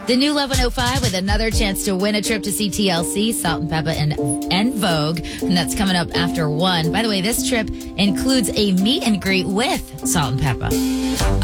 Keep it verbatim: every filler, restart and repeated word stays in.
The new Love one oh five with another chance to win a trip to see T L C, Salt and Peppa, and, and Vogue. And that's coming up after one. By the way, this trip includes a meet and greet with Salt and Peppa.